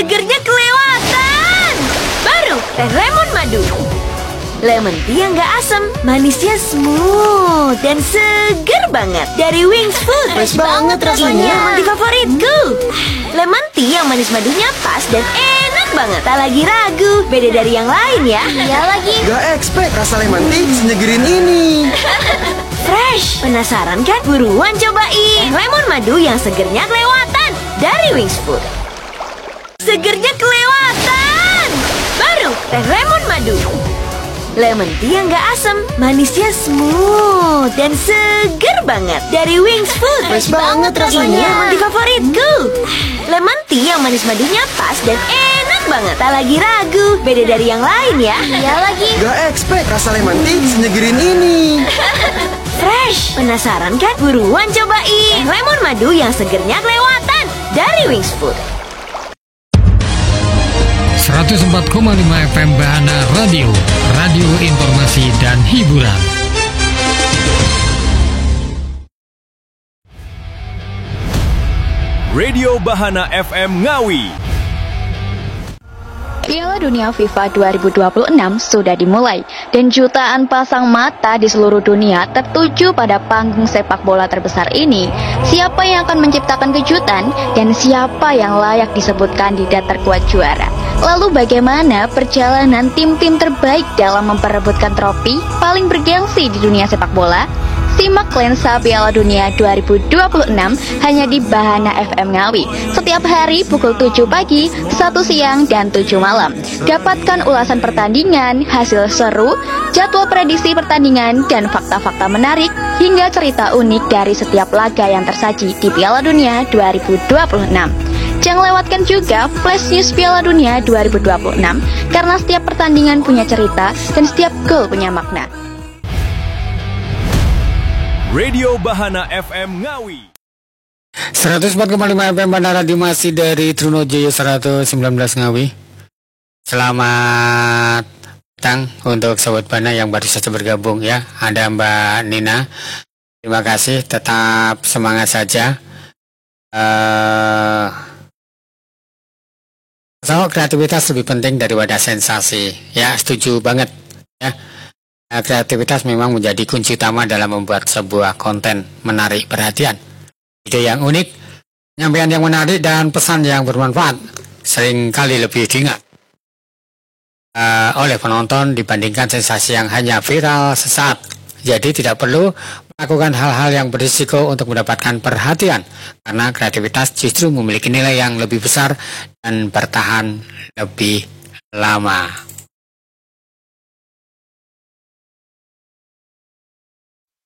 Segernya kelewatan. Baru teh lemon madu. Lemon tea yang gak asam, manisnya smooth dan seger banget. Dari Wings Food. Fresh banget rasanya. Ini lemon tea favoritku. Lemon tea yang manis madunya pas dan enak banget. Tak lagi ragu, beda dari yang lain ya. Iya lagi. Gak expect rasa lemon tea senyegerin ini. Fresh. Penasaran kan? Buruan cobain. Lemon madu yang segernya kelewatan. Dari Wings Food. Segernya kelewatan. Baru teh lemon madu. Lemon tea yang gak asam, manisnya smooth dan seger banget. Dari Wings Food. Fresh banget rasanya. Ini lemon tea favoritku. Lemon tea yang manis madunya pas dan enak banget. Tak lagi ragu, beda dari yang lain ya. Iya lagi. Gak expect rasa lemon tea senyegerin ini. Fresh. Penasaran kan? Buruan cobain. Lemon madu yang segernya kelewatan. Dari Wings Food. 104,5 FM Bahana Radio, radio informasi dan hiburan. Radio Bahana FM Ngawi. Piala Dunia FIFA 2026 sudah dimulai dan jutaan pasang mata di seluruh dunia tertuju pada panggung sepak bola terbesar ini. Siapa yang akan menciptakan kejutan dan siapa yang layak disebut kandidat terkuat juara? Lalu bagaimana perjalanan tim-tim terbaik dalam memperebutkan trofi paling bergengsi di dunia sepak bola? Simak lensa Piala Dunia 2026 hanya di Bahana FM Ngawi. Setiap hari pukul 7 pagi, 1 siang, dan 7 malam. Dapatkan ulasan pertandingan, hasil seru, jadwal prediksi pertandingan, dan fakta-fakta menarik hingga cerita unik dari setiap laga yang tersaji di Piala Dunia 2026. Jangan lewatkan juga Flash News Piala Dunia 2026 karena setiap pertandingan punya cerita dan setiap gol punya makna. Radio Bahana FM Ngawi. 104,5 FM Bahana Radio masih dari Trunojoyo 119 Ngawi. Selamat datang untuk Sobat Bahana yang baru saja bergabung ya. Ada Mbak Nina. Terima kasih, tetap semangat saja. So, kreativitas lebih penting daripada sensasi. Ya, setuju banget ya. Kreativitas memang menjadi kunci utama dalam membuat sebuah konten menarik perhatian. Ide yang unik, penyampaian yang menarik, dan pesan yang bermanfaat seringkali lebih diingat oleh penonton dibandingkan sensasi yang hanya viral sesaat. Jadi tidak perlu melakukan hal-hal yang berisiko untuk mendapatkan perhatian, karena kreativitas justru memiliki nilai yang lebih besar dan bertahan lebih lama.